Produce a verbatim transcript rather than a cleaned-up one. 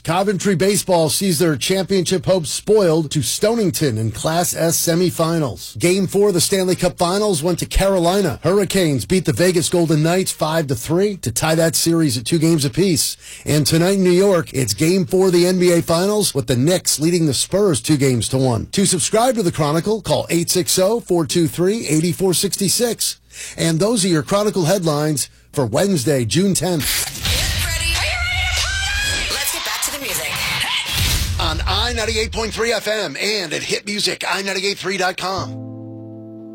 Coventry baseball sees their championship hopes spoiled to Stonington in Class S semifinals. Game four of the Stanley Cup Finals went to Carolina. Hurricanes beat the Vegas Golden Knights five to three to tie that series at two games apiece. And tonight in New York, it's Game four of the N B A Finals with the Knicks leading the Spurs two games to one. To subscribe to the Chronicle, call eight six zero, four two three, eight four six six. And those are your Chronicle headlines for Wednesday, June tenth. Ready? Are you ready? Let's get back to the music. On I ninety-eight point three F M and at hit music I ninety-eight point three dot com.